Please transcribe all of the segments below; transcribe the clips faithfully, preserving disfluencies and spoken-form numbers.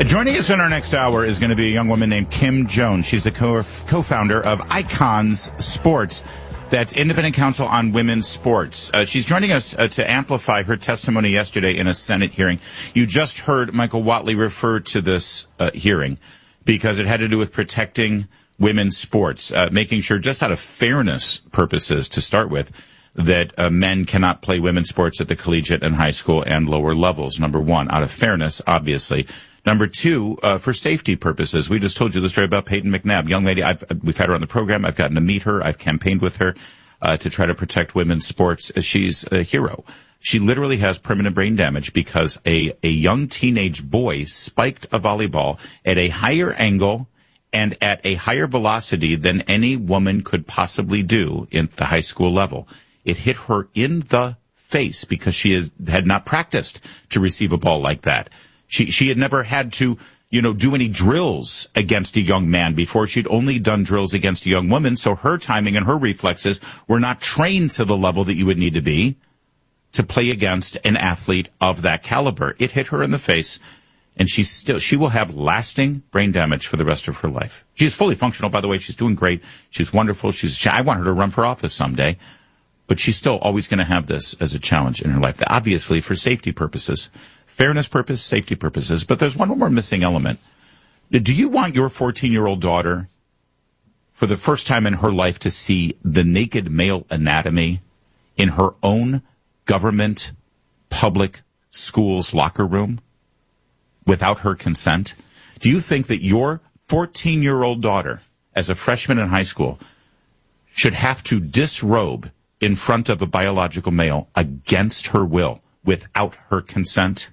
Joining us in our next hour is going to be a young woman named Kim Jones. She's the co- co-founder of Icons Sports. That's Independent Council on Women's Sports. Uh, she's joining us uh, to amplify her testimony yesterday in a Senate hearing. You just heard Michael Whatley refer to this uh, hearing because it had to do with protecting women's sports, uh, making sure, just out of fairness purposes to start with, that uh, men cannot play women's sports at the collegiate and high school and lower levels. Number one, out of fairness, obviously. Number two, uh, for safety purposes. We just told you the story about Peyton McNabb, young lady. I've, we've had her on the program. I've gotten to meet her. I've campaigned with her uh, to try to protect women's sports. She's a hero. She literally has permanent brain damage because a, a young teenage boy spiked a volleyball at a higher angle and at a higher velocity than any woman could possibly do in the high school level. It hit her in the face because she has, had not practiced to receive a ball like that. She she had never had to, you know, do any drills against a young man before. She'd only done drills against a young woman, so her timing and her reflexes were not trained to the level that you would need to be to play against an athlete of that caliber. It hit her in the face, and she's still she will have lasting brain damage for the rest of her life. She's fully functional, by the way. She's doing great. She's wonderful. She's she, I want her to run for office someday, but she's still always going to have this as a challenge in her life, obviously for safety purposes. Fairness purpose, safety purposes. But there's one more missing element. Do you want your fourteen-year-old daughter, for the first time in her life, to see the naked male anatomy in her own government public school's locker room without her consent? Do you think that your fourteen-year-old daughter, as a freshman in high school, should have to disrobe in front of a biological male against her will without her consent?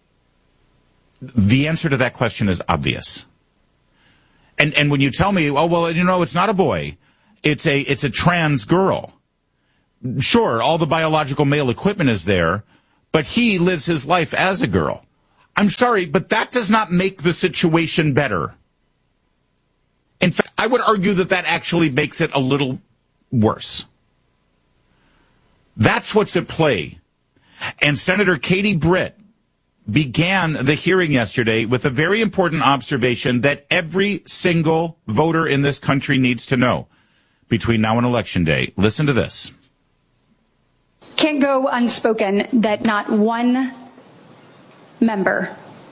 The answer to that question is obvious. And and when you tell me, oh, well, you know, it's not a boy, it's a it's a trans girl. Sure, all the biological male equipment is there, but he lives his life as a girl. I'm sorry, but that does not make the situation better. In fact, I would argue that that actually makes it a little worse. That's what's at play. And Senator Katie Britt began the hearing yesterday with a very important observation that every single voter in this country needs to know between now and Election Day. Listen to this. Can't go unspoken that not one member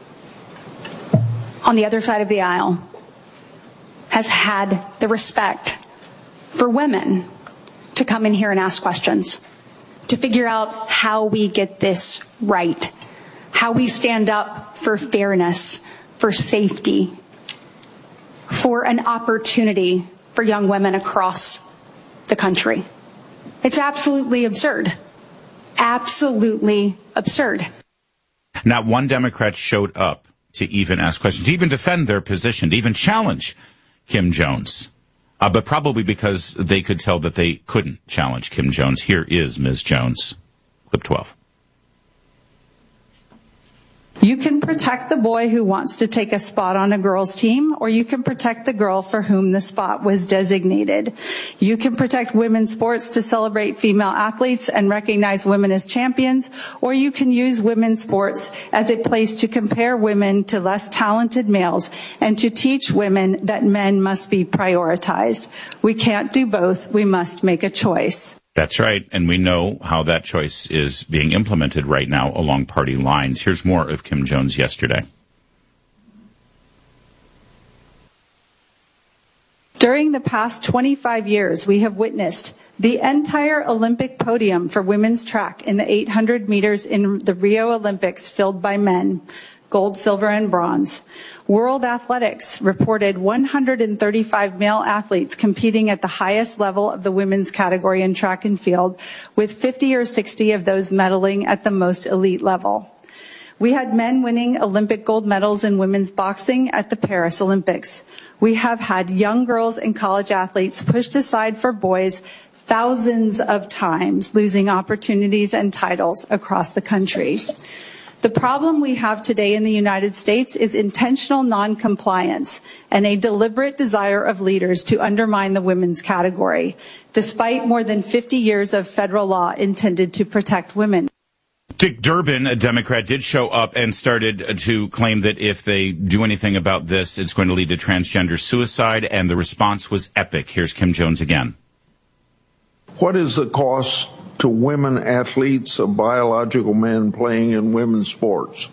on the other side of the aisle has had the respect for women to come in here and ask questions, to figure out how we get this right, how we stand up for fairness, for safety, for an opportunity for young women across the country. It's absolutely absurd. Absolutely absurd. Not one Democrat showed up to even ask questions, to even defend their position, to even challenge Kim Jones. Uh, but probably because they could tell that they couldn't challenge Kim Jones. Here is Miz Jones. Clip twelve. You can protect the boy who wants to take a spot on a girl's team, or you can protect the girl for whom the spot was designated. You can protect women's sports to celebrate female athletes and recognize women as champions, or you can use women's sports as a place to compare women to less talented males and to teach women that men must be prioritized. We can't do both. We must make a choice. That's right, and we know how that choice is being implemented right now along party lines. Here's more of Kim Jones yesterday. During the past twenty-five years, we have witnessed the entire Olympic podium for women's track in the eight hundred meters in the Rio Olympics filled by men, gold, silver, and bronze. World Athletics reported one hundred thirty-five male athletes competing at the highest level of the women's category in track and field, with fifty or sixty of those medaling at the most elite level. We had men winning Olympic gold medals in women's boxing at the Paris Olympics. We have had young girls and college athletes pushed aside for boys thousands of times, losing opportunities and titles across the country. The problem we have today in the United States is intentional noncompliance and a deliberate desire of leaders to undermine the women's category, despite more than fifty years of federal law intended to protect women. Dick Durbin, a Democrat, did show up and started to claim that if they do anything about this, it's going to lead to transgender suicide, and the response was epic. Here's Kim Jones again. What is the cost to women athletes of biological men playing in women's sports?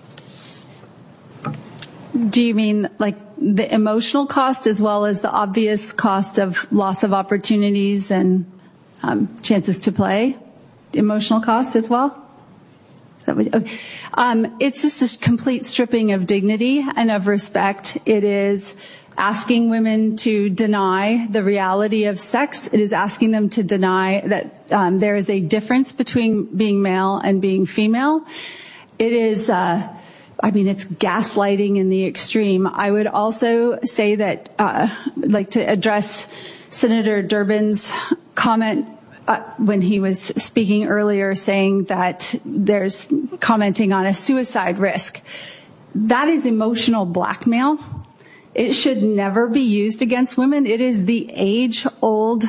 Do you mean like the emotional cost as well as the obvious cost of loss of opportunities and um, chances to play? Emotional cost as well? Is that what, okay. um, it's just a complete stripping of dignity and of respect. It is asking women to deny the reality of sex. It is asking them to deny that um, there is a difference between being male and being female. It is, uh, I mean, it's gaslighting in the extreme. I would also say that, uh, I'd like to address Senator Durbin's comment uh, when he was speaking earlier, saying that there's commenting on a suicide risk. That is emotional blackmail. It should never be used against women. It is the age-old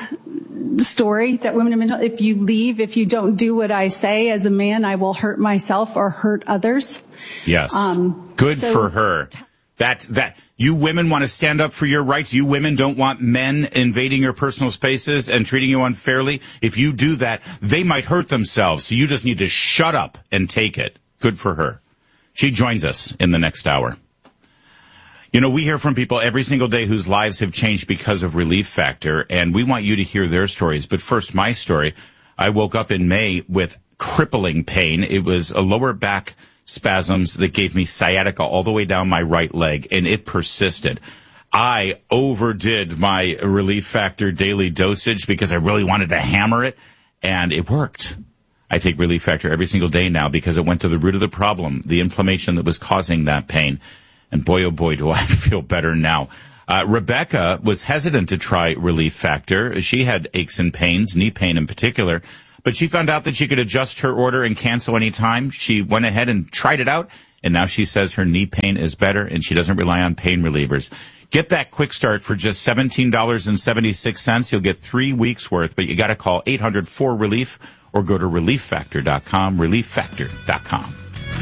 story that women have been told. If you leave, if you don't do what I say as a man, I will hurt myself or hurt others. Yes. Um, Good so, for her. That, that, you women want to stand up for your rights. You women don't want men invading your personal spaces and treating you unfairly. If you do that, they might hurt themselves. So you just need to shut up and take it. Good for her. She joins us in the next hour. You know, we hear from people every single day whose lives have changed because of Relief Factor, and we want you to hear their stories. But first, my story. I woke up in May with crippling pain. It was a lower back spasms that gave me sciatica all the way down my right leg, and it persisted. I overdid my Relief Factor daily dosage because I really wanted to hammer it, and it worked. I take Relief Factor every single day now because it went to the root of the problem, the inflammation that was causing that pain. And boy, oh boy, do I feel better now. Uh, Rebecca was hesitant to try Relief Factor. She had aches and pains, knee pain in particular, but she found out that she could adjust her order and cancel any time. She went ahead and tried it out, and now she says her knee pain is better, and she doesn't rely on pain relievers. Get that quick start for just seventeen dollars and seventy-six cents. You'll get three weeks worth, but you got to call eight hundred four relief or go to relief factor dot com, relief factor dot com.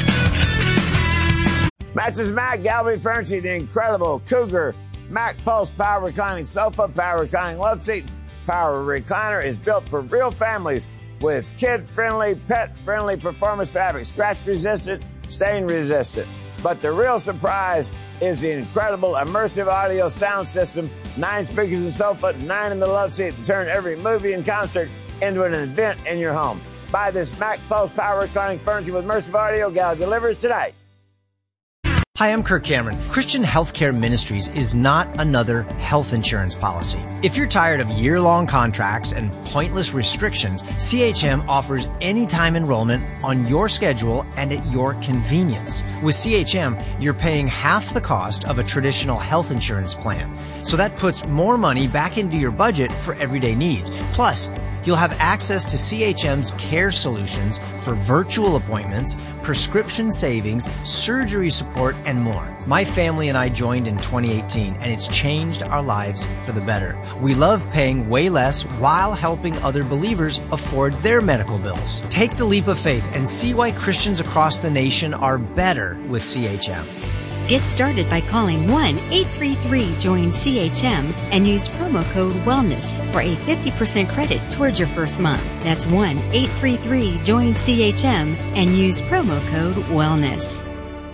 Matches Mac, Gallery Furniture, the incredible Cougar Mac Pulse Power Reclining Sofa, Power Reclining Love Seat, Power Recliner is built for real families with kid-friendly, pet-friendly performance fabric, scratch-resistant, stain-resistant. But the real surprise is the incredible immersive audio sound system, nine speakers in the sofa, nine in the love seat to turn every movie and concert into an event in your home. Buy this Mac Pulse Power Reclining Furniture with immersive audio. Gallery delivers today. Hi, I'm Kirk Cameron. Christian Healthcare Ministries is not another health insurance policy. If you're tired of year-long contracts and pointless restrictions, C H M offers anytime enrollment on your schedule and at your convenience. With C H M, you're paying half the cost of a traditional health insurance plan. So that puts more money back into your budget for everyday needs. Plus, you'll have access to C H M's care solutions for virtual appointments, prescription savings, surgery support, and more. My family and I joined in twenty eighteen, and it's changed our lives for the better. We love paying way less while helping other believers afford their medical bills. Take the leap of faith and see why Christians across the nation are better with C H M. Get started by calling one eight three three join C H M and use promo code WELLNESS for a fifty percent credit towards your first month. That's one eight three three join C H M and use promo code WELLNESS.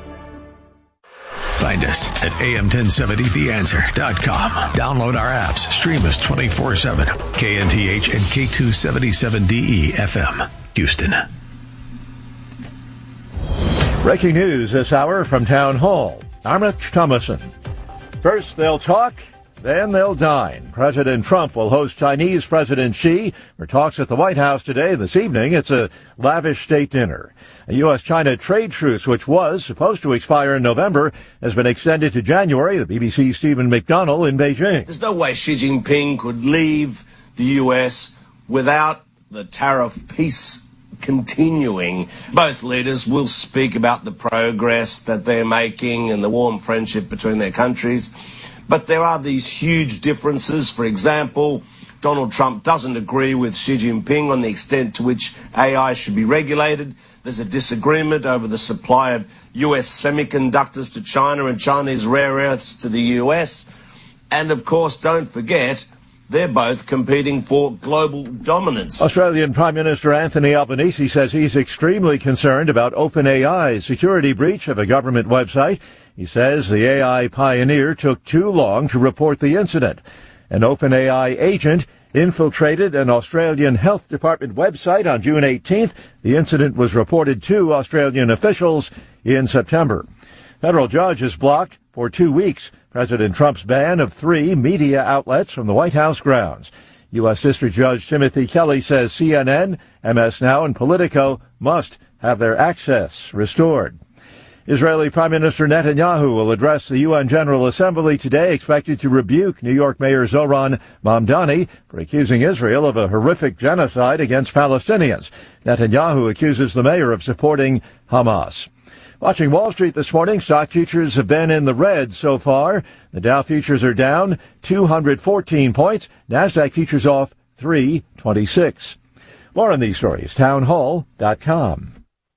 Find us at A M ten seventy the answer dot com. Download our apps. Stream us twenty-four seven. K N T H and K two seventy-seven D E F M, Houston. Breaking news this hour from Town Hall. I'm Rich Thomason. First they'll talk, then they'll dine. President Trump will host Chinese President Xi for talks at the White House today. This evening, it's a lavish state dinner. A U S China trade truce, which was supposed to expire in November, has been extended to January. The B B C's Stephen McDonnell in Beijing. There's no way Xi Jinping could leave the U S without the tariff peace continuing. Both leaders will speak about the progress that they're making and the warm friendship between their countries. But there are these huge differences. For example, Donald Trump doesn't agree with Xi Jinping on the extent to which A I should be regulated. There's a disagreement over the supply of U S semiconductors to China and Chinese rare earths to the U S. And, of course, don't forget, they're both competing for global dominance. Australian Prime Minister Anthony Albanese says he's extremely concerned about OpenAI's security breach of a government website. He says the A I pioneer took too long to report the incident. An OpenAI agent infiltrated an Australian Health Department website on June eighteenth. The incident was reported to Australian officials in September. Federal judge has blocked for two weeks President Trump's ban of three media outlets from the White House grounds. U S. District Judge Timothy Kelly says C N N, M S Now, and Politico must have their access restored. Israeli Prime Minister Netanyahu will address the U N General Assembly today, expected to rebuke New York Mayor Zoran Mamdani for accusing Israel of a horrific genocide against Palestinians. Netanyahu accuses the mayor of supporting Hamas. Watching Wall Street this morning, stock futures have been in the red so far. The Dow futures are down two hundred fourteen points. NASDAQ futures off three twenty-six. More on these stories, townhall dot com.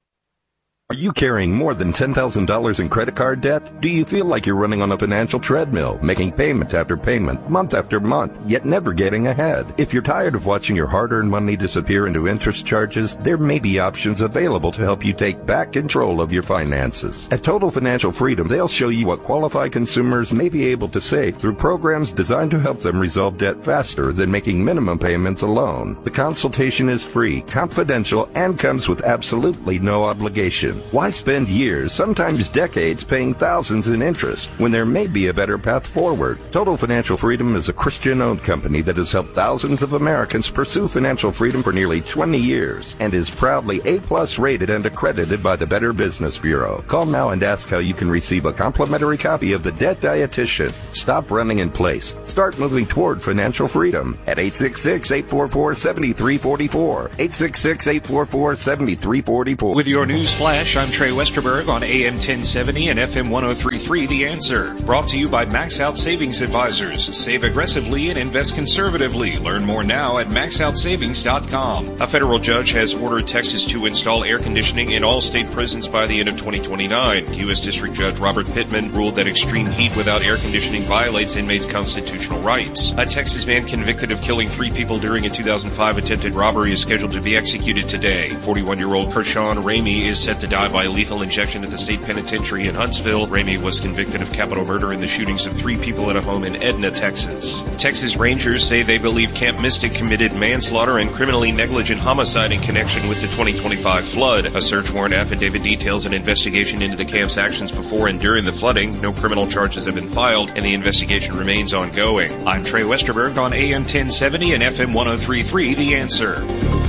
Are you carrying more than ten thousand dollars in credit card debt? Do you feel like you're running on a financial treadmill, making payment after payment, month after month, yet never getting ahead? If you're tired of watching your hard-earned money disappear into interest charges, there may be options available to help you take back control of your finances. At Total Financial Freedom, they'll show you what qualified consumers may be able to save through programs designed to help them resolve debt faster than making minimum payments alone. The consultation is free, confidential, and comes with absolutely no obligation. Why spend years, sometimes decades, paying thousands in interest when there may be a better path forward? Total Financial Freedom is a Christian-owned company that has helped thousands of Americans pursue financial freedom for nearly twenty years and is proudly A-plus rated and accredited by the Better Business Bureau. Call now and ask how you can receive a complimentary copy of The Debt Dietitian. Stop running in place. Start moving toward financial freedom at eight six six, eight four four, seven three four four. eight six six, eight four four, seven three four four. With your news flash, I'm Trey Westerberg on A M ten seventy and F M ten thirty-three The Answer. Brought to you by Max Out Savings Advisors. Save aggressively and invest conservatively. Learn more now at max out savings dot com. A federal judge has ordered Texas to install air conditioning in all state prisons by the end of twenty twenty-nine. U S District Judge Robert Pittman ruled that extreme heat without air conditioning violates inmates' constitutional rights. A Texas man convicted of killing three people during a two thousand five attempted robbery is scheduled to be executed today. forty-one-year-old Kershawn Ramey is set to die by lethal injection at the state penitentiary in Huntsville. Ramey was convicted of capital murder in the shootings of three people at a home in Edna, Texas. Texas Rangers say they believe Camp Mystic committed manslaughter and criminally negligent homicide in connection with the twenty twenty-five flood. A search warrant affidavit details an investigation into the camp's actions before and during the flooding. No criminal charges have been filed, and the investigation remains ongoing. I'm Trey Westerberg on A M ten seventy and F M ten thirty-three The Answer.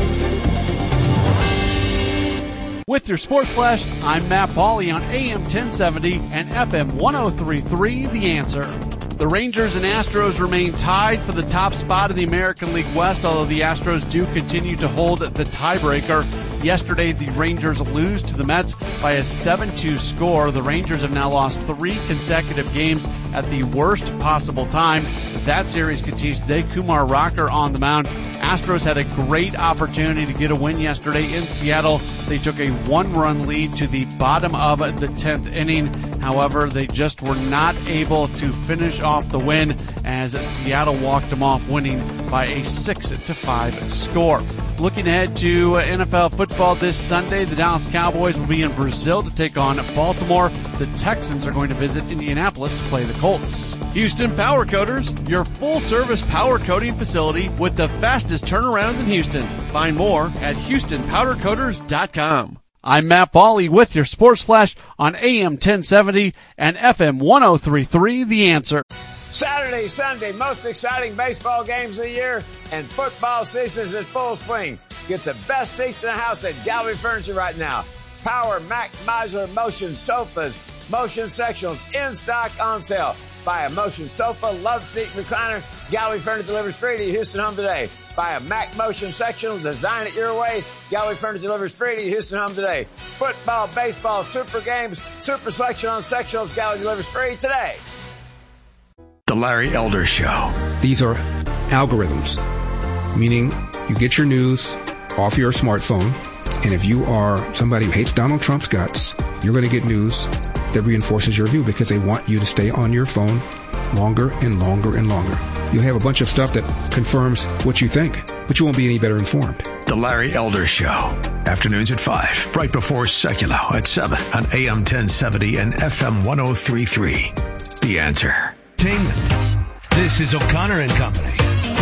With your Sports Flash, I'm Matt Pauley on A M ten seventy and F M ten thirty-three The Answer. The Rangers and Astros remain tied for the top spot in the American League West, although the Astros do continue to hold the tiebreaker. Yesterday, the Rangers lose to the Mets by a seven two score. The Rangers have now lost three consecutive games at the worst possible time. That series continues today. Kumar Rocker on the mound. Astros had a great opportunity to get a win yesterday in Seattle. They took a one-run lead to the bottom of the tenth inning. However, they just were not able to finish off the win as Seattle walked them off, winning by a six to five score. Looking ahead to N F L football this Sunday, the Dallas Cowboys will be in Brazil to take on Baltimore. The Texans are going to visit Indianapolis to play the Colts. Houston Power Coaters, your full-service power coating facility with the fastest turnarounds in Houston. Find more at houston powder coaters dot com. I'm Matt Pauley with your Sports Flash on A M ten seventy and F M ten thirty-three The Answer. Saturday, Sunday, most exciting baseball games of the year, and football season is in full swing. Get the best seats in the house at Gallery Furniture right now. Power Mac Modular Motion Sofas, Motion Sectionals in stock, on sale. Buy a Motion Sofa, Love Seat, Recliner. Gallery Furniture delivers free to your Houston home today. Buy a Mac Motion Sectional, design it your way. Gallery Furniture delivers free to your Houston home today. Football, baseball, super games, super selection on sectionals. Gallery delivers free today. The Larry Elder Show. These are algorithms, meaning you get your news off your smartphone And if you are somebody who hates Donald Trump's guts, you're going to get news that reinforces your view because they want you to stay on your phone longer and longer and longer. You'll have a bunch of stuff that confirms what you think, but you won't be any better informed. The Larry Elder Show. Afternoons at five, right before Secular at seven on A M ten seventy and F M ten thirty-three. The Answer. Entertainment. This is O'Connor and Company.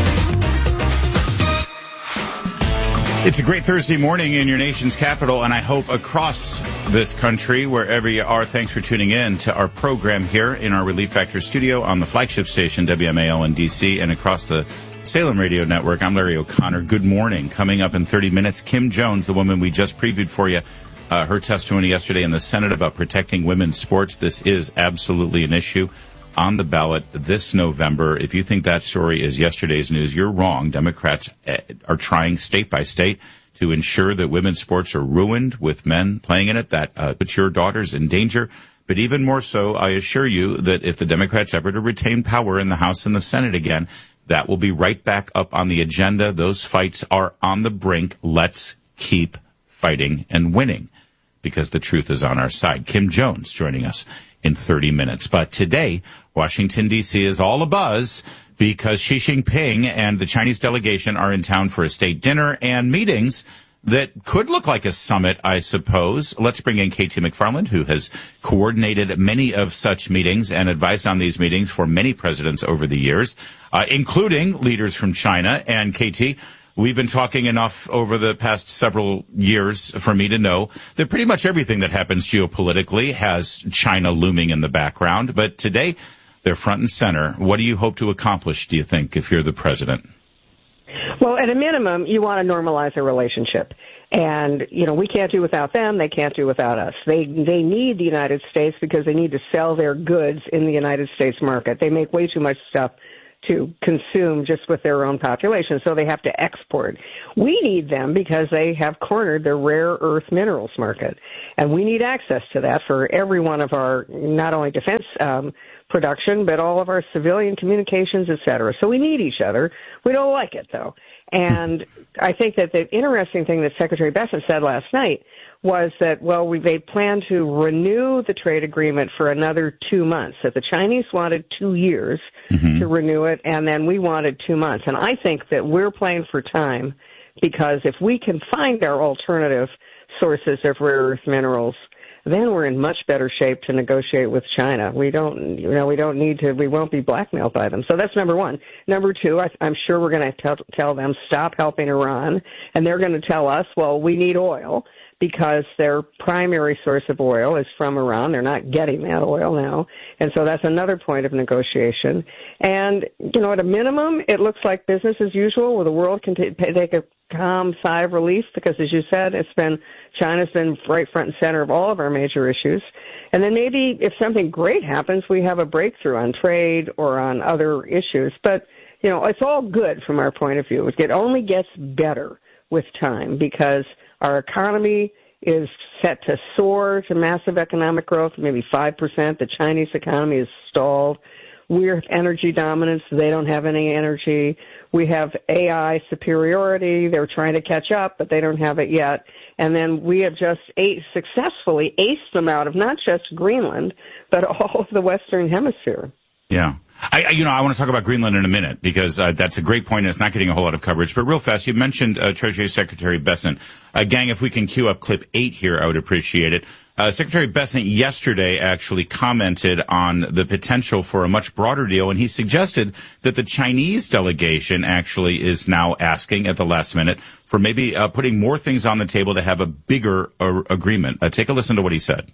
It's a great Thursday morning in your nation's capital, and I hope across this country, wherever you are, thanks for tuning in to our program here in our Relief Factor studio on the flagship station, W M A L in D C, and across the Salem Radio Network. I'm Larry O'Connor. Good morning. Coming up in thirty minutes, Kim Jones, the woman we just previewed for you, uh, her testimony yesterday in the Senate about protecting women's sports. This is absolutely an issue on the ballot this November. If you think that story is yesterday's news, you're wrong. Democrats are trying state by state to ensure that women's sports are ruined with men playing in it. That uh, puts your daughters in danger. But even more so, I assure you that if the Democrats ever to retain power in the House and the Senate again, that will be right back up on the agenda. Those fights are on the brink. Let's keep fighting and winning because the truth is on our side. Kim Jones joining us in thirty minutes. But today, Washington, D C is all abuzz because Xi Jinping and the Chinese delegation are in town for a state dinner and meetings that could look like a summit, I suppose. Let's bring in Katie McFarland, who has coordinated many of such meetings and advised on these meetings for many presidents over the years, uh, including leaders from China. And Katie, we've been talking enough over the past several years for me to know that pretty much everything that happens geopolitically has China looming in the background. But today, they're front and center. What do you hope to accomplish, do you think, if you're the president? Well, at a minimum, you want to normalize a relationship. And, you know, we can't do without them. They can't do without us. They they need the United States because they need to sell their goods in the United States market. They make way too much stuff to consume just with their own population, so they have to export. We need them because they have cornered the rare earth minerals market, and we need access to that for every one of our, not only defense um, production, but all of our civilian communications, et cetera. So we need each other. We don't like it, though. And I think that the interesting thing that Secretary Bessent said last night was that, well, we, they plan to renew the trade agreement for another two months, that the Chinese wanted two years mm-hmm. to renew it, and then we wanted two months. And I think that we're playing for time because if we can find our alternative sources of rare earth minerals, then we're in much better shape to negotiate with China. We don't, you know, we don't need to, we won't be blackmailed by them. So that's number one. Number two, I, I'm sure we're going to tell, tell them stop helping Iran, and they're going to tell us, well, we need oil, because their primary source of oil is from Iran. They're not getting that oil now. And so that's another point of negotiation. And, you know, at a minimum, it looks like business as usual where the world can t- take a calm sigh of relief because, as you said, it's been, China's been right front and center of all of our major issues. And then maybe if something great happens, we have a breakthrough on trade or on other issues. But, you know, it's all good from our point of view. It only gets better with time because our economy is set to soar to massive economic growth, maybe five percent. The Chinese economy is stalled. We have energy dominance. They don't have any energy. We have A I superiority. They're trying to catch up, but they don't have it yet. And then we have just ace, successfully aced them out of not just Greenland, but all of the Western Hemisphere. Yeah. I, I, you know, I want to talk about Greenland in a minute because uh, that's a great point and it's not getting a whole lot of coverage. But real fast, you mentioned uh, Treasury Secretary Bessent. Uh, gang, if we can cue up clip eight here, I would appreciate it. Uh, Secretary Bessent yesterday actually commented on the potential for a much broader deal, and he suggested that the Chinese delegation actually is now asking at the last minute for maybe uh, putting more things on the table to have a bigger uh, agreement. Uh, take a listen to what he said.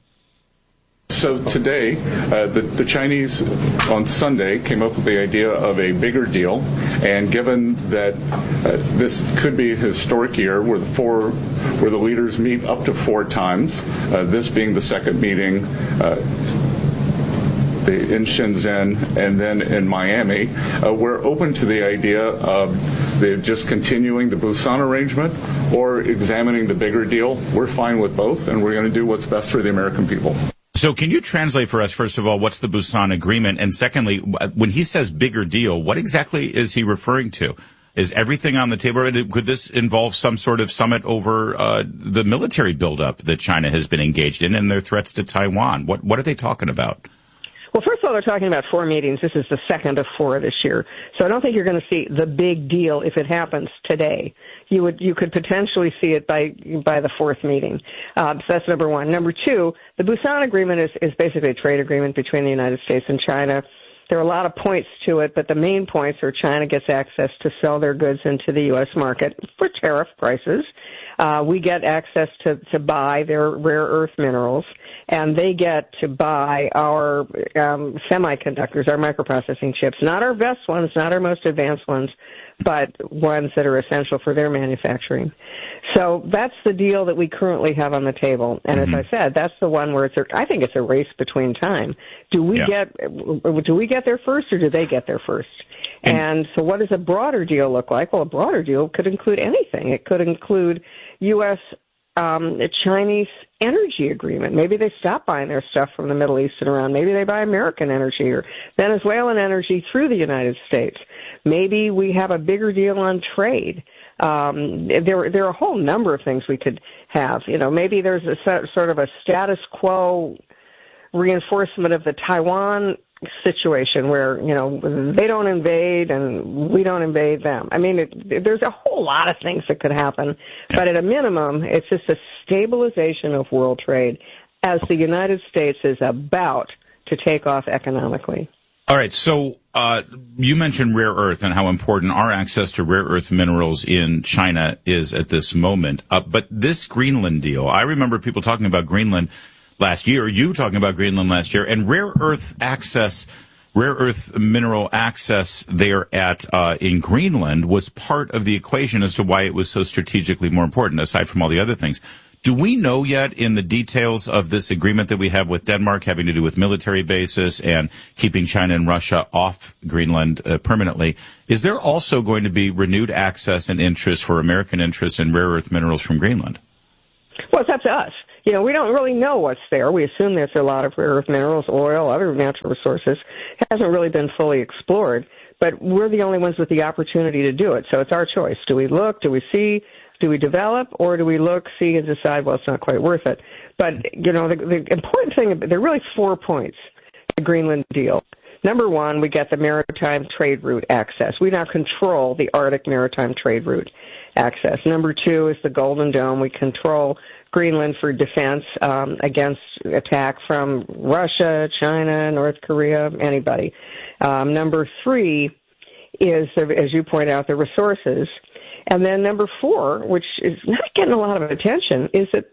So today, uh, the, the Chinese on Sunday came up with the idea of a bigger deal, and given that uh, this could be a historic year where the four, where the leaders meet up to four times, uh, this being the second meeting, uh, the, in Shenzhen and then in Miami, uh, we're open to the idea of the, just continuing the Busan arrangement or examining the bigger deal. We're fine with both, and we're going to do what's best for the American people. So can you translate for us, first of all, what's the Busan Agreement? And secondly, when he says bigger deal, what exactly is he referring to? Is everything on the table? Could this involve some sort of summit over uh, the military buildup that China has been engaged in and their threats to Taiwan? What what are they talking about? Well, first of all, they're talking about four meetings. This is the second of four this year. So I don't think you're going to see the big deal if it happens today. You would, you could potentially see it by, by the fourth meeting. Uh, so that's number one. Number two, the Busan Agreement is, is basically a trade agreement between the United States and China. There are a lot of points to it, but the main points are China gets access to sell their goods into the U S market for tariff prices. Uh, we get access to, to buy their rare earth minerals, and they get to buy our um, semiconductors, our microprocessing chips, not our best ones, not our most advanced ones, but ones that are essential for their manufacturing. So that's the deal that we currently have on the table. And mm-hmm. as I said, that's the one where it's a, I think it's a race between time. Do we yeah. get do we get there first, or do they get there first? And, and so what does a broader deal look like? Well, a broader deal could include anything. It could include U S Um, a Chinese energy agreement. Maybe they stop buying their stuff from the Middle East and around. Maybe they buy American energy or Venezuelan energy through the United States. Maybe we have a bigger deal on trade. Um, there, there are a whole number of things we could have. You know, maybe there's a sort of a status quo reinforcement of the Taiwan situation where, you know, they don't invade and we don't invade them. I mean, it, there's a whole lot of things that could happen, yeah. but at a minimum, it's just a stabilization of world trade as the United States is about to take off economically. All right, so uh, you mentioned rare earth and how important our access to rare earth minerals in China is at this moment. Uh, but this Greenland deal, I remember people talking about Greenland last year, you talking about Greenland last year, and rare earth access, rare earth mineral access there at uh, in Greenland was part of the equation as to why it was so strategically more important, aside from all the other things. Do we know yet in the details of this agreement that we have with Denmark having to do with military bases and keeping China and Russia off Greenland uh, permanently, is there also going to be renewed access and interest for American interests in rare earth minerals from Greenland? Well, it's up to us. You know, we don't really know what's there. We assume there's a lot of rare earth minerals, oil, other natural resources. It hasn't really been fully explored, but we're the only ones with the opportunity to do it. So it's our choice. Do we look? Do we see? Do we develop? Or do we look, see, and decide, well, it's not quite worth it? But, you know, the, the important thing, there are really four points to the Greenland deal. Number one, we get the maritime trade route access. We now control the Arctic maritime trade route access. Number two is the Golden Dome. We control Greenland for defense um, against attack from Russia, China, North Korea, anybody. Um, number three is, as you point out, the resources. And then number four, which is not getting a lot of attention, is that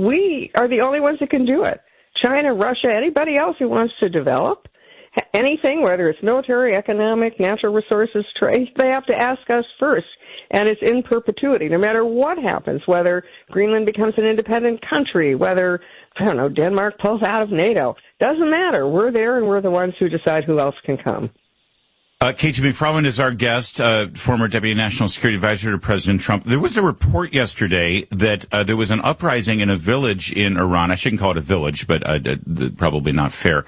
we are the only ones that can do it. China, Russia, anybody else who wants to develop anything, whether it's military, economic, natural resources, trade, they have to ask us first. And it's in perpetuity, no matter what happens, whether Greenland becomes an independent country, whether, I don't know, Denmark pulls out of NATO. Doesn't matter. We're there, and we're the ones who decide who else can come. Uh, Katie McFarland is our guest, uh, former Deputy National Security Advisor to President Trump. There was a report yesterday that uh, there was an uprising in a village in Iran. I shouldn't call it a village, but uh, d- d- probably not fair.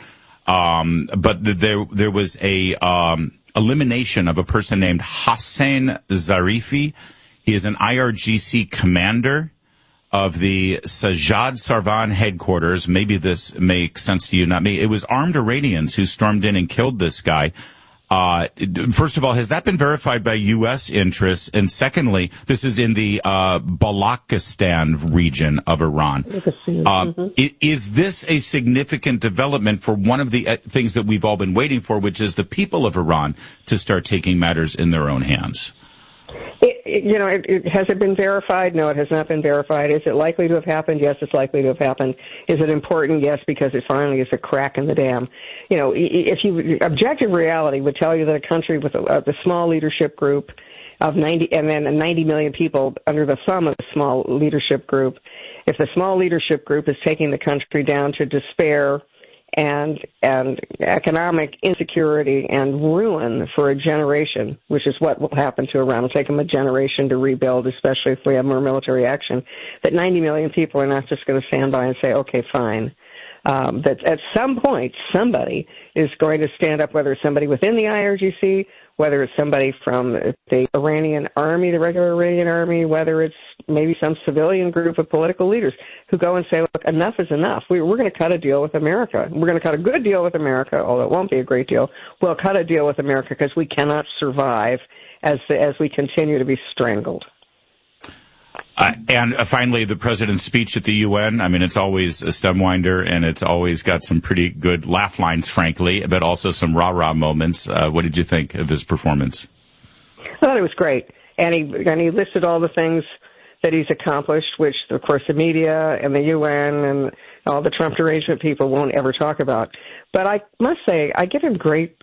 Um, but th- there there was a um, elimination of a person named Hossein Zarifi. He is an I R G C commander of the Sajjad Sarvan headquarters. Maybe this makes sense to you, not me. It was armed Iranians who stormed in and killed this guy. Uh, first of all, has that been verified by U S interests? And secondly, this is in the uh, Balochistan region of Iran. Uh, mm-hmm. Is this a significant development for one of the uh, things that we've all been waiting for, which is the people of Iran to start taking matters in their own hands? It, it, you know, it, it, has it been verified? No, it has not been verified. Is it likely to have happened? Yes, it's likely to have happened. Is it important? Yes, because it finally is a crack in the dam. You know, if you objective reality would tell you that a country with a, a small leadership group of ninety, and then ninety million people under the thumb of the small leadership group, if the small leadership group is taking the country down to despair and and economic insecurity and ruin for a generation, which is what will happen to Iran. It'll take them a generation to rebuild, especially if we have more military action, that ninety million people are not just going to stand by and say, okay, fine. Um, that at some point, somebody is going to stand up, whether it's somebody within the I R G C, whether it's somebody from the Iranian army, the regular Iranian army, whether it's maybe some civilian group of political leaders who go and say, look, enough is enough. We, we're going to cut a deal with America. We're going to cut a good deal with America, although it won't be a great deal. We'll cut a deal with America because we cannot survive as as we continue to be strangled. Uh, and uh, finally, the president's speech at the U N. I mean, it's always a stem winder, and it's always got some pretty good laugh lines, frankly, but also some rah-rah moments. Uh, what did you think of his performance? I thought it was great. And he, and he listed all the things that he's accomplished, which, of course, the media and the U N and all the Trump derangement people won't ever talk about. But I must say, I give him great,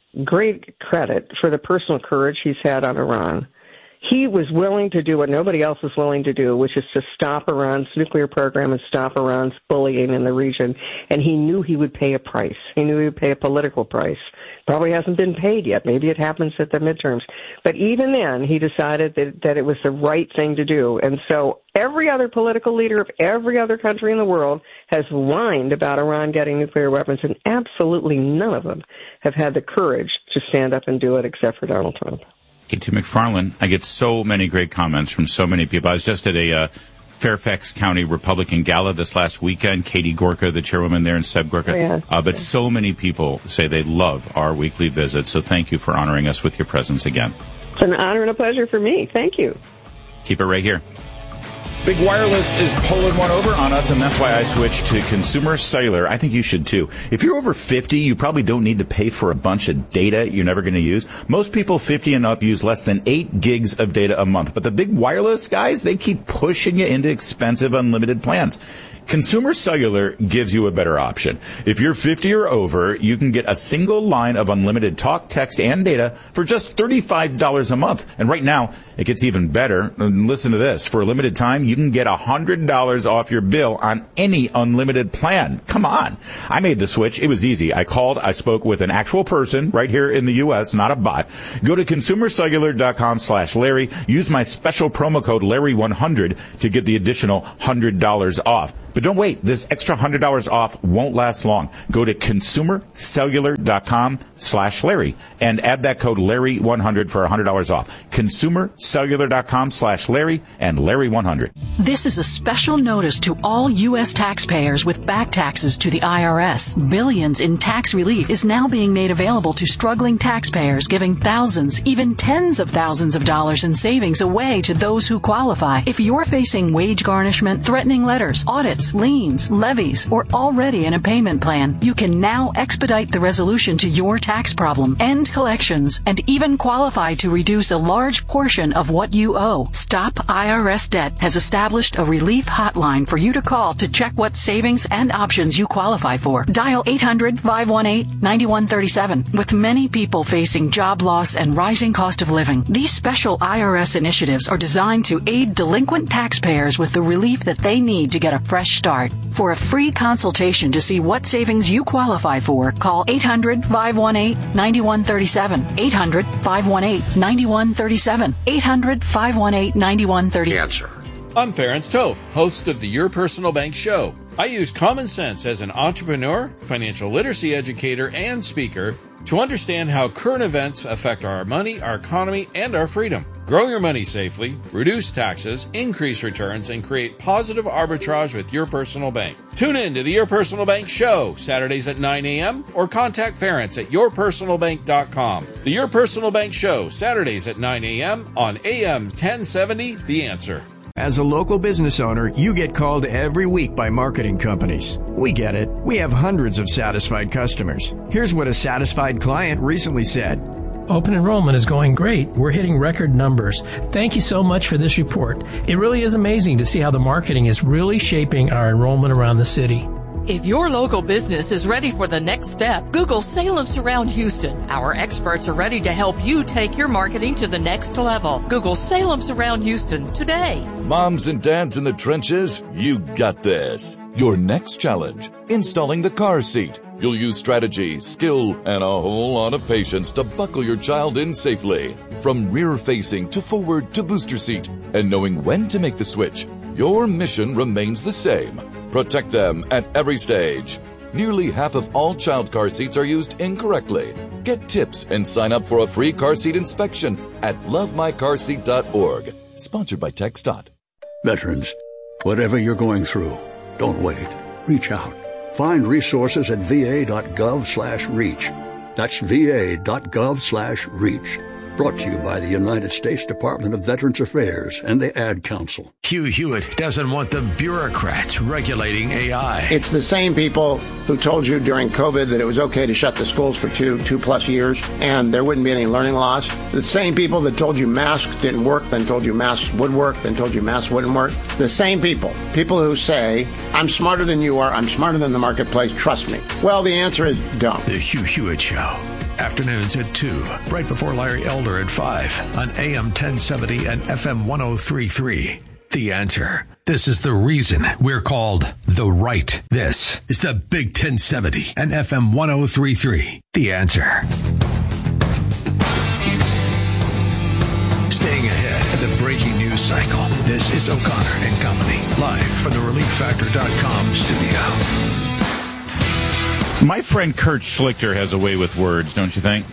great credit for the personal courage he's had on Iran. He was willing to do what nobody else was willing to do, which is to stop Iran's nuclear program and stop Iran's bullying in the region. And he knew he would pay a price. He knew he would pay a political price. Probably hasn't been paid yet. Maybe it happens at the midterms. But even then, he decided that, that it was the right thing to do. And so every other political leader of every other country in the world has whined about Iran getting nuclear weapons, and absolutely none of them have had the courage to stand up and do it except for Donald Trump. Katie McFarland, I get so many great comments from so many people. I was just at a uh, Fairfax County Republican Gala this last weekend. Katie Gorka, the chairwoman there, and Seb Gorka. Oh, yeah. uh, but so many people say they love our weekly visit. So thank you for honoring us with your presence again. It's an honor and a pleasure for me. Thank you. Keep it right here. Big Wireless is pulling one over on us, and that's why I switched to Consumer Cellular. I think you should, too. If you're over fifty, you probably don't need to pay for a bunch of data you're never going to use. Most people fifty and up use less than eight gigs of data a month. But the Big Wireless guys, they keep pushing you into expensive unlimited plans. Consumer Cellular gives you a better option. If you're fifty or over, you can get a single line of unlimited talk, text, and data for just thirty-five dollars a month. And right now, it gets even better. And listen to this. For a limited time, you can get one hundred dollars off your bill on any unlimited plan. Come on. I made the switch. It was easy. I called. I spoke with an actual person right here in the U S, not a bot. Go to consumercellular.com slash Larry. Use my special promo code Larry one hundred to get the additional one hundred dollars off. But don't wait. This extra one hundred dollars off won't last long. Go to consumercellular.com slash Larry and add that code Larry one hundred for one hundred dollars off. Consumercellular.com slash Larry and Larry one hundred. This is a special notice to all U S taxpayers with back taxes to the I R S. Billions in tax relief is now being made available to struggling taxpayers, giving thousands, even tens of thousands of dollars in savings away to those who qualify. If you're facing wage garnishment, threatening letters, audits, liens, levies, or already in a payment plan, you can now expedite the resolution to your tax problem, end collections, and even qualify to reduce a large portion of what you owe. Stop I R S Debt has established a relief hotline for you to call to check what savings and options you qualify for. Dial eight hundred, five one eight, nine one three seven. With many people facing job loss and rising cost of living, these special I R S initiatives are designed to aid delinquent taxpayers with the relief that they need to get a fresh start. For a free consultation to see what savings you qualify for, call eight hundred, five one eight, nine one three seven. eight hundred, five one eight, nine one three seven. eight hundred, five one eight, nine one three seven. Answer. I'm Ference Toth, host of the Your Personal Bank Show. I use common sense as an entrepreneur, financial literacy educator, and speaker to understand how current events affect our money, our economy, and our freedom. Grow your money safely, reduce taxes, increase returns, and create positive arbitrage with Your Personal Bank. Tune in to the Your Personal Bank Show, Saturdays at nine a.m., or contact Ference at your personal bank dot com. The Your Personal Bank Show, Saturdays at nine a.m. on A M ten seventy, The Answer. As a local business owner, you get called every week by marketing companies. We get it. We have hundreds of satisfied customers. Here's what a satisfied client recently said. Open enrollment is going great. We're hitting record numbers. Thank you so much for this report. It really is amazing to see how the marketing is really shaping our enrollment around the city. If your local business is ready for the next step, Google Salem Surround Houston. Our experts are ready to help you take your marketing to the next level. Google Salem Surround Houston today. Moms and dads in the trenches, you got this. Your next challenge, installing the car seat. You'll use strategy, skill, and a whole lot of patience to buckle your child in safely. From rear-facing to forward to booster seat. And knowing when to make the switch, your mission remains the same. Protect them at every stage. Nearly half of all child car seats are used incorrectly. Get tips and sign up for a free car seat inspection at love my car seat dot org. Sponsored by TxDOT. Veterans, whatever you're going through, don't wait. Reach out. Find resources at va.gov slash reach. That's va.gov slash reach. Brought to you by the United States Department of Veterans Affairs and the Ad Council. Hugh Hewitt doesn't want the bureaucrats regulating A I. It's the same people who told you during COVID that it was okay to shut the schools for two, two plus years and there wouldn't be any learning loss. The same people that told you masks didn't work, then told you masks would work, then told you masks wouldn't work. The same people. People who say, I'm smarter than you are, I'm smarter than the marketplace, trust me. Well, the answer is don't. The Hugh Hewitt Show. Afternoons at two, right before Larry Elder at five on A M ten seventy and F M one oh three point three. The Answer. This is the reason we're called The Right. This is the Big ten seventy and F M one oh three point three. The Answer. Staying ahead of the breaking news cycle, this is O'Connor and Company, live from the relief factor dot com studio. My friend Kurt Schlichter has a way with words, don't you think?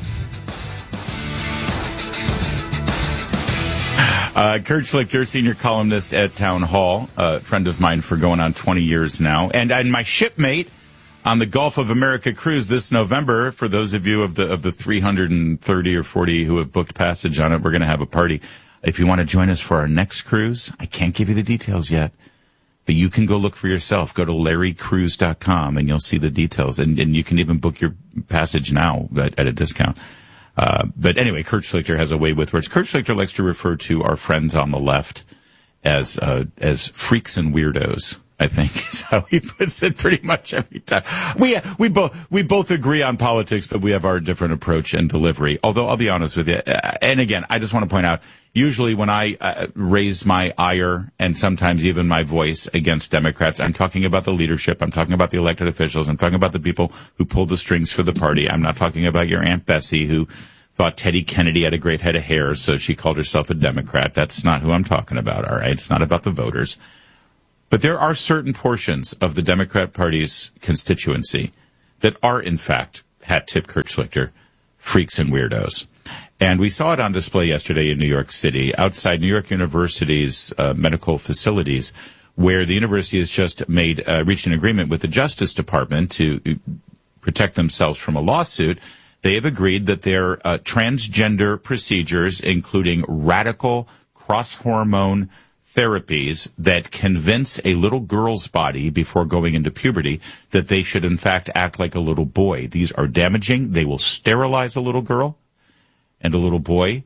Uh, Kurt Schlichter, senior columnist at Town Hall, a friend of mine for going on twenty years now, and, and my shipmate on the Gulf of America cruise this November. For those of you of the of the three hundred thirty or forty who have booked passage on it, we're going to have a party. If you want to join us for our next cruise, I can't give you the details yet. But you can go look for yourself. Go to larry cruise dot com and you'll see the details. And, and you can even book your passage now at, at a discount. Uh, but anyway, Kurt Schlichter has a way with words. Kurt Schlichter likes to refer to our friends on the left as, uh, as freaks and weirdos, I think is how he puts it pretty much every time. We, we both, we both agree on politics, but we have our different approach and delivery. Although I'll be honest with you. Uh, and again, I just want to point out, usually when I uh, raise my ire and sometimes even my voice against Democrats, I'm talking about the leadership. I'm talking about the elected officials. I'm talking about the people who pull the strings for the party. I'm not talking about your Aunt Bessie who thought Teddy Kennedy had a great head of hair, so she called herself a Democrat. That's not who I'm talking about, all right? It's not about the voters. But there are certain portions of the Democrat Party's constituency that are, in fact, hat tip Kurt Schlichter, freaks and weirdos. And we saw it on display yesterday in New York City, outside New York University's uh, medical facilities, where the university has just made uh, reached an agreement with the Justice Department to protect themselves from a lawsuit. They have agreed that their uh, transgender procedures, including radical cross-hormone therapies that convince a little girl's body before going into puberty that they should, in fact, act like a little boy. These are damaging. They will sterilize a little girl and a little boy,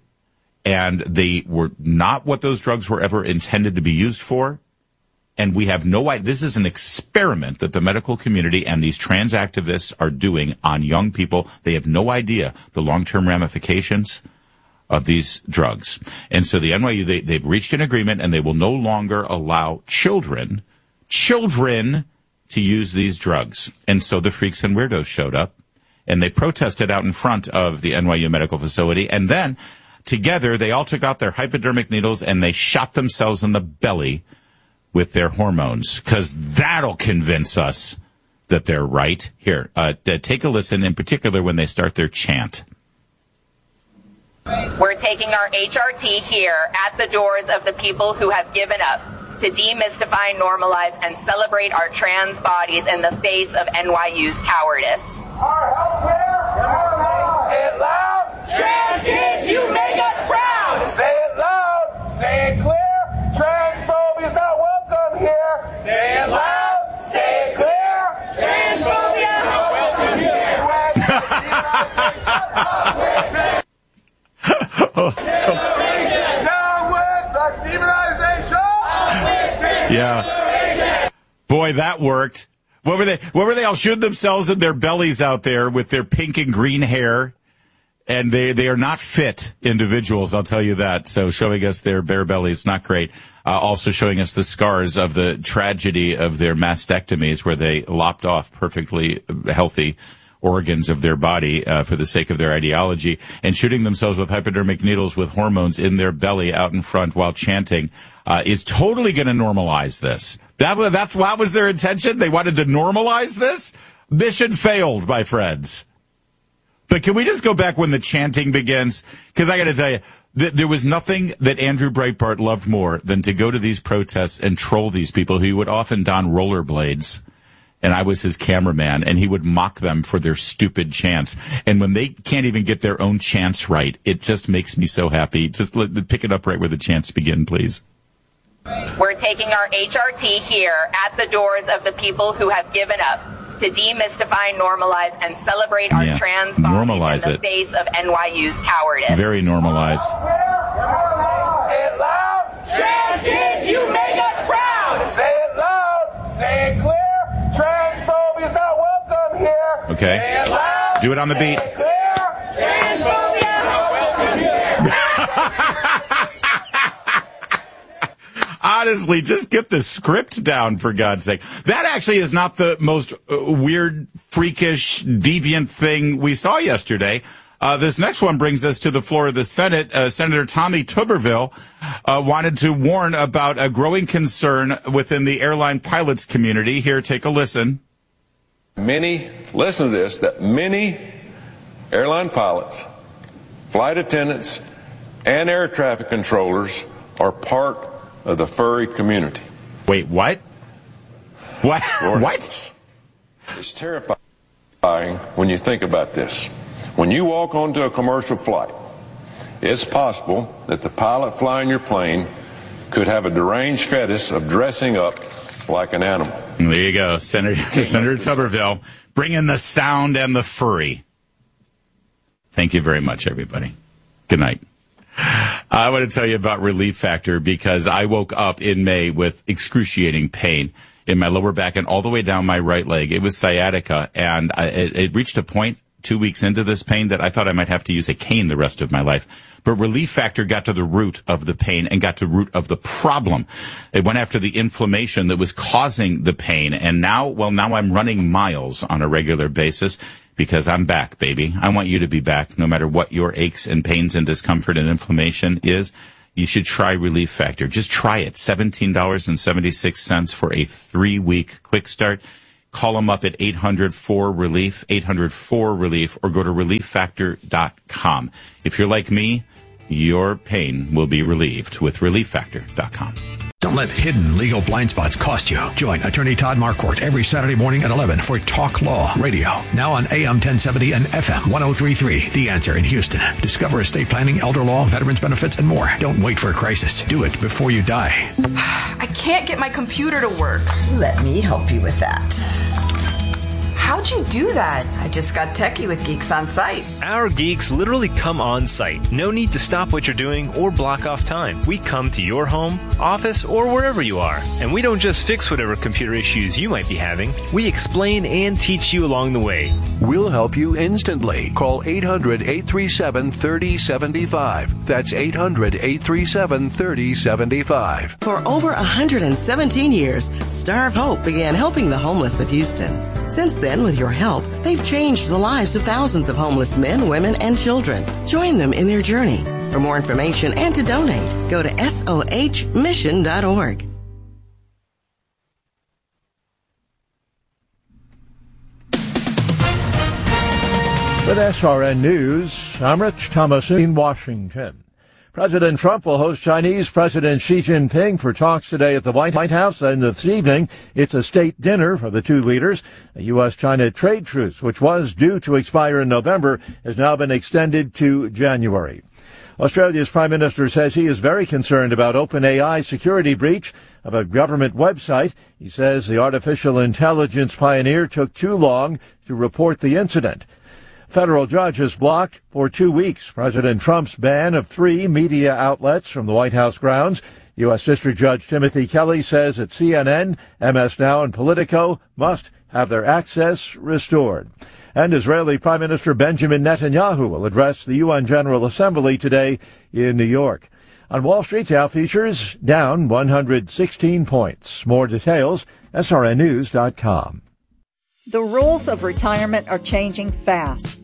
and they were not what those drugs were ever intended to be used for. And we have no idea. This is an experiment that the medical community and these trans activists are doing on young people. They have no idea the long-term ramifications of these drugs. And so the N Y U, they, they've reached an agreement, and they will no longer allow children, children to use these drugs. And so the freaks and weirdos showed up, and they protested out in front of the N Y U medical facility. And then together, they all took out their hypodermic needles and they shot themselves in the belly with their hormones, because that'll convince us that they're right. Here, uh, take a listen, in particular when they start their chant. We're taking our H R T here at the doors of the people who have given up to demystify, normalize, and celebrate our trans bodies in the face of N Y U's cowardice. Our healthcare, say it loud. Trans kids, you make us proud. Say it loud, say it clear. Transphobia is not welcome here. Say it loud, say it clear. Transphobia is not welcome here. Down with the demonization. Yeah. Boy, that worked. What were they? What were they all shooting themselves in their bellies out there with their pink and green hair? And they, they are not fit individuals, I'll tell you that. So showing us their bare bellies, not great. Uh, also showing us the scars of the tragedy of their mastectomies, where they lopped off perfectly healthy organs of their body uh, for the sake of their ideology, and shooting themselves with hypodermic needles with hormones in their belly out in front while chanting uh, is totally going to normalize this. That was, that's what was their intention. They wanted to normalize this. Mission failed, my friends. But can we just go back when the chanting begins? Because I got to tell you, th- there was nothing that Andrew Breitbart loved more than to go to these protests and troll these people who would often don rollerblades. And I was his cameraman, and he would mock them for their stupid chants. And when they can't even get their own chants right, it just makes me so happy. Just let, pick it up right where the chants begin, please. We're taking our H R T here at the doors of the people who have given up to demystify, normalize, and celebrate our Yeah, trans normalize bodies in the it. face of N Y U's cowardice. Very normalized. it loud. Trans kids, you make us proud. Say it loud. Say it clear. Transphobia is not welcome here. Okay. Say it loud. Do it on the Say beat. it clear. Transphobia is not welcome here. Honestly, just get the script down, for God's sake. That actually is not the most uh, weird, freakish, deviant thing we saw yesterday. Uh, this next one brings us to the floor of the Senate. Uh, Senator Tommy Tuberville uh, wanted to warn about a growing concern within the airline pilots community. Here, take a listen. Many, listen to this, that many airline pilots, flight attendants, and air traffic controllers are part of the furry community. Wait, what? What? Lord, What? It's terrifying when you think about this. When you walk onto a commercial flight, it's possible that the pilot flying your plane could have a deranged fetish of dressing up like an animal. There you go, Senator, Senator Tuberville. Bring in the sound and the furry. Thank you very much, everybody. Good night. I want to tell you about Relief Factor because I woke up in May with excruciating pain in my lower back and all the way down my right leg. It was sciatica, and I, it, it reached a point two weeks into this pain that I thought I might have to use a cane the rest of my life. But Relief Factor got to the root of the pain and got to the root of the problem. It went after the inflammation that was causing the pain. And now, well, now I'm running miles on a regular basis because I'm back, baby. I want you to be back no matter what your aches and pains and discomfort and inflammation is. You should try Relief Factor. Just try it. seventeen dollars and seventy-six cents for a three-week quick start. Call them up at eight hundred four relief, eight hundred four relief, or go to relief factor dot com. If you're like me, your pain will be relieved with relief factor dot com. Don't let hidden legal blind spots cost you. Join attorney Todd Marquardt every Saturday morning at eleven for Talk Law Radio. Now on A M ten seventy and F M one oh three point three. The Answer in Houston. Discover estate planning, elder law, veterans benefits, and more. Don't wait for a crisis. Do it before you die. I can't get my computer to work. Let me help you with that. How'd you do that? I just got techie with Geeks on Site. Our geeks literally come on site. No need to stop what you're doing or block off time. We come to your home, office, or wherever you are. And we don't just fix whatever computer issues you might be having. We explain and teach you along the way. We'll help you instantly. Call eight hundred, eight three seven, three oh seven five. That's eight hundred, eight three seven, three oh seven five. For over one hundred seventeen years, Star of Hope began helping the homeless of Houston. Since then, with your help, they've changed the lives of thousands of homeless men, women, and children. Join them in their journey. For more information and to donate, go to S O H mission dot org. With S R N News, I'm Rich Thomas in Washington. President Trump will host Chinese President Xi Jinping for talks today at the White House, and this evening it's a state dinner for the two leaders. A U S China trade truce, which was due to expire in November, has now been extended to January. Australia's Prime Minister says he is very concerned about OpenAI's security breach of a government website. He says the artificial intelligence pioneer took too long to report the incident. Federal judge has blocked for two weeks President Trump's ban of three media outlets from the White House grounds. U S. District Judge Timothy Kelly says that C N N, M S Now, and Politico must have their access restored. And Israeli Prime Minister Benjamin Netanyahu will address the U N General Assembly today in New York. On Wall Street, Dow futures down one hundred sixteen points. More details, S R N news dot com. The rules of retirement are changing fast.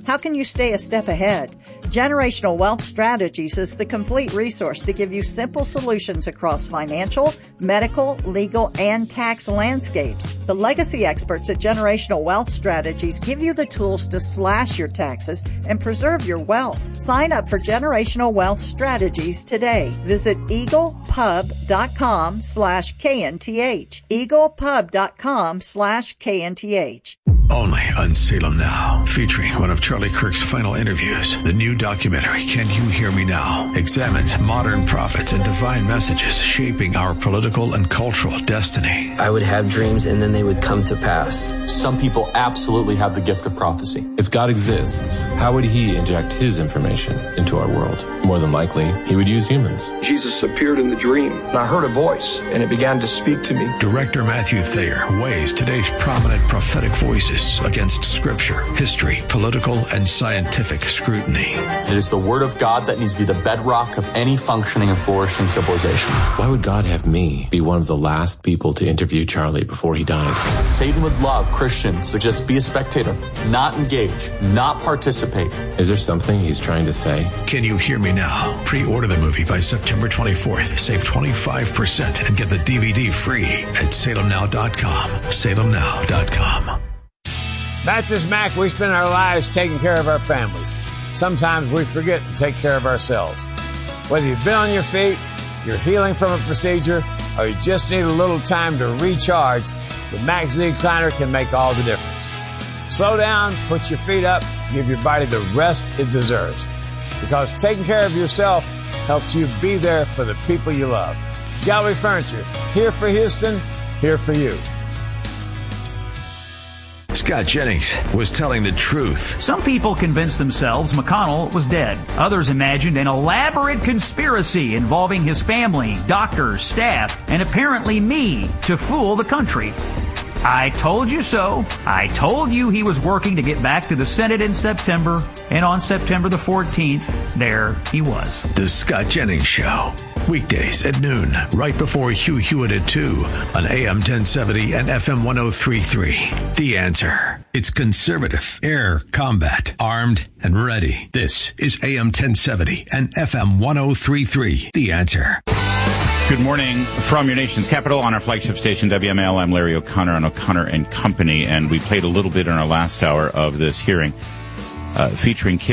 How can you stay a step ahead? Generational Wealth Strategies is the complete resource to give you simple solutions across financial, medical, legal, and tax landscapes. The legacy experts at Generational Wealth Strategies give you the tools to slash your taxes and preserve your wealth. Sign up for Generational Wealth Strategies today. Visit eaglepub.com slash KNTH. eaglepub.com slash KNTH. Only on Salem Now, featuring one of Charlie Kirk's final interviews. The new documentary, Can You Hear Me Now?, examines modern prophets and divine messages shaping our political and cultural destiny. I would have dreams and then they would come to pass. Some people absolutely have the gift of prophecy. If God exists, how would he inject his information into our world? More than likely, he would use humans. Jesus appeared in the dream, and I heard a voice, and it began to speak to me. Director Matthew Thayer weighs today's prominent prophetic voices against scripture, history, political, and scientific scrutiny. It is the word of God that needs to be the bedrock of any functioning and flourishing civilization. Why would God have me be one of the last people to interview Charlie before he died? Satan would love Christians to just be a spectator, not engage, not participate. Is there something he's trying to say? Can You Hear Me Now? Pre-order the movie by September twenty-fourth. Save twenty-five percent and get the D V D free at salem now dot com. salem now dot com. Mattress Mac, we spend our lives taking care of our families. Sometimes we forget to take care of ourselves. Whether you've been on your feet, you're healing from a procedure, or you just need a little time to recharge, the Mac Z Recliner can make all the difference. Slow down, put your feet up, give your body the rest it deserves. Because taking care of yourself helps you be there for the people you love. Gallery Furniture, here for Houston, here for you. Scott Jennings was telling the truth. Some people convinced themselves McConnell was dead. Others imagined an elaborate conspiracy involving his family, doctors, staff, and apparently me to fool the country. I told you so. I told you he was working to get back to the Senate in September, and on September the fourteenth, there he was. The Scott Jennings Show. Weekdays at noon, right before Hugh Hewitt at two on A M ten seventy and F M ten thirty-three. The Answer. It's conservative, air combat, armed and ready. This is A M ten seventy and F M ten thirty-three. The Answer. Good morning from your nation's capital on our flagship station, W M L. I'm Larry O'Connor on O'Connor and Company, and we played a little bit in our last hour of this hearing uh, featuring Kim